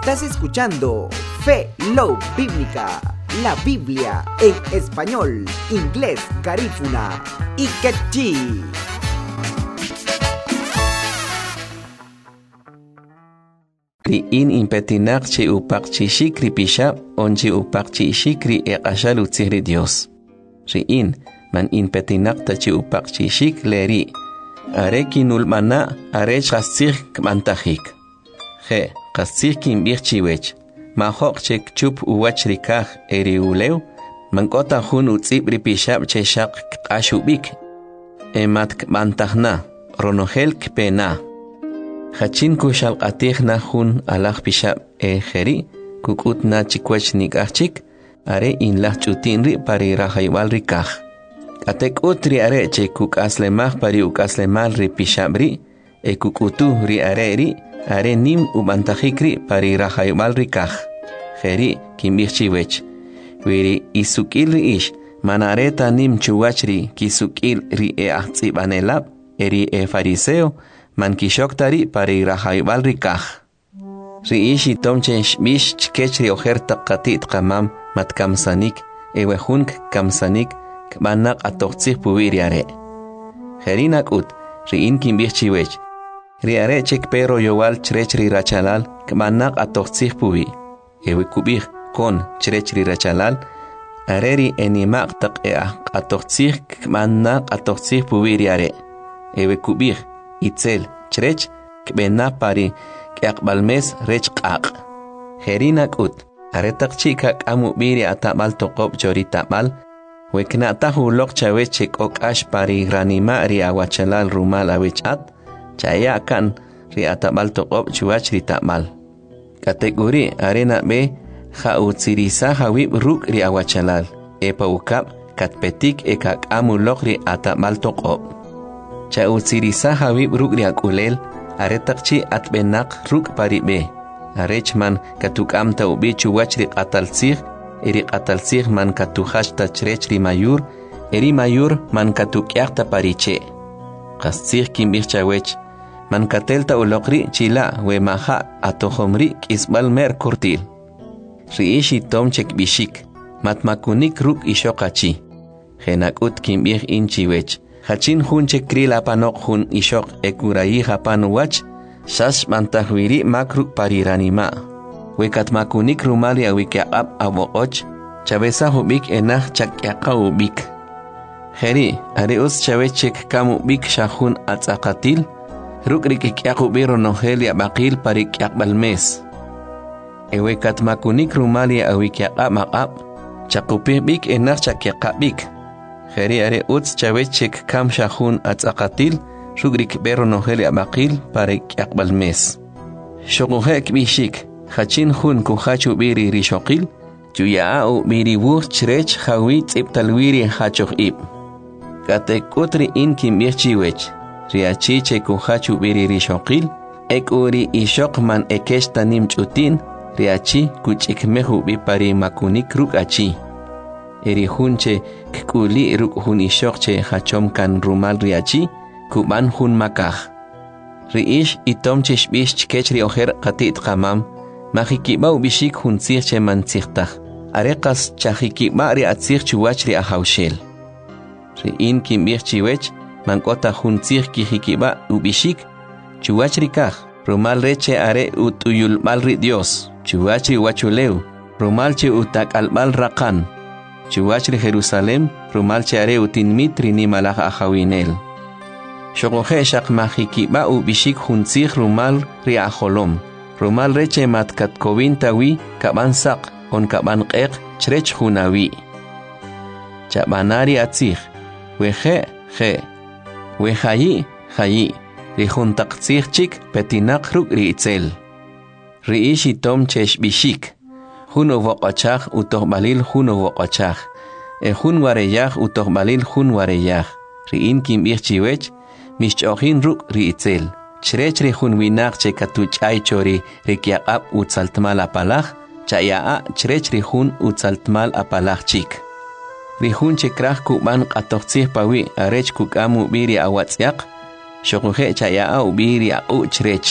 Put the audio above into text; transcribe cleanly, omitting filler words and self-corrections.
Estás escuchando Fe Love Bíblica, la Biblia en español, inglés, garífuna y quechí. Ri'in impetinak chi upak chi shikri pishap on chi upak chi shikri eqashal utzihri Dios. Ri'in man impetinak ta chi upak chi shik leri. Are kinulmana are chastzih kmantajik. Je, chastzih kinbih chiwech. Mahok chek chup uwach rikaj eri uleu. Mankota hun utzib ripishap che shak kashubik. Emat kmantajna, ronohel kpena. Hachin kushal qatih na hun alaj pishab jeri, kukut na chikwech nikachik, are in lah chutin ri pari rahaywal rikaj. Atek utri are che kuk aslemah pari uk aslemal ri pishab ri, kukutu ri are nim ubantajik ri pari rahaywal rikaj. Jeri kimbih chiwech. Wiri isukil ri ish, manareta nim chuwachri kisukil ri ahtzib anelab, eri fariseo, man kishoktari pari rahaybal rikaj. Riishi tomche shbish chkechri ojerta qatit qamam mat kamsanik, ewehunk kamsanik, kmanak atoqtzih puwiri are. Jerinak ut, riin kimbih chiwech. Ri are chek pero yowal chrechri rachalal, kmanak atoqtzih puwi. Ewe kubih kon chrechri rachalal, areri enimak tak atoqtzih kmanak atoqtzih puwiri are. Ewe kubih itzel chrech kbena pari kaqbalmes rech qaq. Jerinak ut aretak chika kamu biri atamal toqob chori tamal wekna tahu lok chawech chekok ash pari granima ri awachalal rumal awechat chaya kan ri atamal toqob chuach ri tamal. Kategori arena be kha utsirisa hawib ruk ri awachalal epa ukap katpetik ekak amu lok ri atamal toqob. Cha utsirisa hawib ruk riak ulel, aretakchi atbenak ruk paribe. Arechman katukam ta ubi chuwach ri qatalsih, eri qatalsih man katuhash ta chrech ri mayur, eri mayur man katukyaq ta pariche. Qastsih kimbih chawech, man katel ta ulokri chila we maha atohomri kisbal mer kurtil. Riishi tom chek bishik, matmakunik ruk ishokachi. Genakut kimbih inchiwech. Hachin hun chekri la panok hun ishok ekurayi hapan wach, shas mantahwiri makruk pariranima. Wekat makunik rumali awikyaqab aboch, chabesa hubik enah chakyaka ubik. Heri, areus chawe chek kamu bik shahun atzakatil, ruk rikikyakubiro noheli abakil parikyakbalmes. Ewekat makunik rumali awikyaqab maqab, chakupih bik enah chakyakabik. Jeri are uts chawech chek kam shahun atzakatil, shugrik bero noheli abakil parek yakbalmes. Shokuhek bishik, hachin hun kuhachu biri rishokil, juyaau biri wuh chrech hawit iptalwiri hachoh ib. Katek utri in kimbih chiwech, riachi che kuhachu biri rishokil, ek uri ishok man ekesh tanim chutin, riachi kuchik mehu bipari makunik ruk achi. Eri hunche kuli ruk hun ishokche hachom kan rumal riachi, kuban hun makaj. Riish itomche shbish chkechri ojer qatit qamam, mahikibau bishik hun sirche man sirtaj. Arekas chahikiba ri atsir chuwach ri ahawshel. Riin kimbih chiwech, mankota hun sir kihikiba ubishik, chuwach ri kaj. Rumal reche are utuyul mal ri Dios, chuwach ri wachuleu, rumal che utak albal rakan. Chuwachri Jerusalem, rumal chare utin mitri ni malach ahawinel. Shokohe shak mahikiba ubishik hunzich rumal ri aholom. Rumal reche matkat kovin kaban sak, on kaban qeq chrech hunawi. Chabanari atzich, wehe, wehayi, ri huntaktzich chik petinak ruk ri itzel. Ri ishi tom chesh bishik. Hun uvoqachaj utohbalil hun uvoqachaj. Hun wareyaj utohbalil hun wareyaj. Riin kimbih chiwech, mishchohin ruk ri itzel. Chrech ri hun winak che katuchay chori rikyaqab utzaltmal apalaj, chayaa chrech ri hun utzaltmal apalaj chik. Ri hun che kraj kuban qatoqtzih pawi arech kukamu biri awatzyaq, shokuhe chayaa ubiri au chrech.